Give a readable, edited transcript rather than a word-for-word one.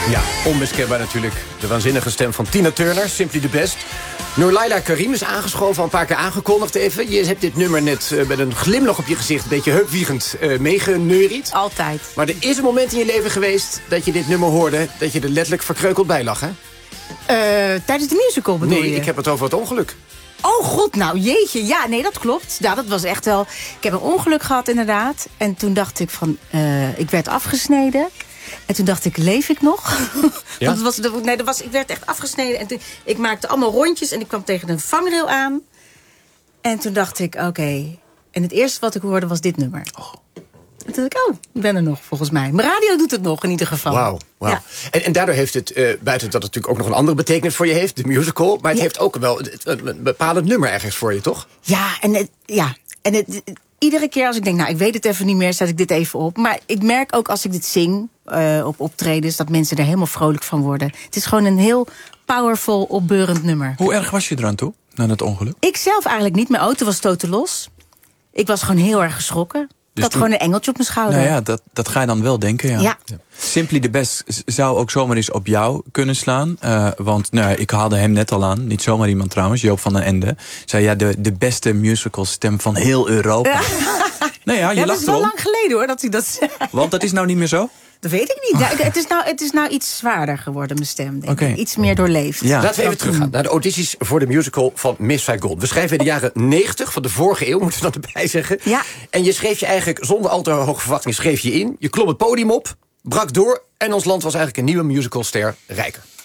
Ja, onmiskenbaar natuurlijk. De waanzinnige stem van Tina Turner, Simply the Best. Noorlaila Karim is aangeschoven, al een paar keer aangekondigd even. Je hebt dit nummer net met een glimlach op je gezicht... een beetje heupwiegend meegeneuried. Altijd. Maar er is een moment in je leven geweest dat je dit nummer hoorde... dat je er letterlijk verkreukeld bij lag, hè? Tijdens de musical bedoel je? Nee, ik heb het over het ongeluk. Oh god, nou jeetje. Ja, nee, dat klopt. Ja, dat was echt wel... Ik heb een ongeluk gehad inderdaad. En toen dacht ik van... ik werd afgesneden... En toen dacht ik, leef ik nog? Ja? Want ik werd echt afgesneden. En toen, ik maakte allemaal rondjes en ik kwam tegen een vangrail aan. En toen dacht ik, oké. En het eerste wat ik hoorde was dit nummer. Oh. En toen dacht ik, ik ben er nog volgens mij. Mijn radio doet het nog in ieder geval. Wauw. Ja. En daardoor heeft het, buiten dat het natuurlijk ook nog een andere betekenis voor je heeft... de musical, maar het heeft ook wel een bepalend nummer ergens voor je, toch? Ja, iedere keer als ik denk, ik weet het even niet meer... zet ik dit even op. Maar ik merk ook als ik dit zing op optredens... dat mensen er helemaal vrolijk van worden. Het is gewoon een heel powerful, opbeurend nummer. Hoe erg was je eraan toe, na het ongeluk? Ik zelf eigenlijk niet. Mijn auto was totalos. Ik was gewoon heel erg geschrokken. Ik had gewoon een engeltje op mijn schouder. Nou ja, dat ga je dan wel denken, ja. Simply the Best zou ook zomaar eens op jou kunnen slaan. Want ik haalde hem net al aan. Niet zomaar iemand trouwens, Joop van den Ende. Zei de beste musicalstem van heel Europa. Ja. Nou ja, je lacht erom. Dat is wel lang geleden hoor, dat hij dat zei. Want dat is nou niet meer zo? Dat weet ik niet. Het is nou iets zwaarder geworden, mijn stem. Denk ik. Iets meer doorleefd. Ja. Laten we even teruggaan naar de audities voor de musical van Miss Saigon. We schrijven in de jaren 90 van de vorige eeuw, moeten we dan erbij zeggen. Ja. En je schreef je eigenlijk zonder al te hoge verwachtingen schreef je in. Je klom het podium op, brak door en ons land was eigenlijk een nieuwe musicalster rijker.